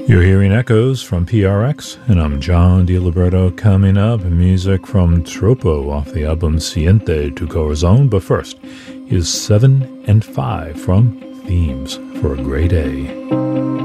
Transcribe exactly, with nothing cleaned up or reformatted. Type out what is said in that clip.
You're hearing echoes from P R X, and I'm John DiLiberto. Coming up, music from Tropo off the album Siente Tu Corazon. But first is seven and five from Themes for a Grey Day.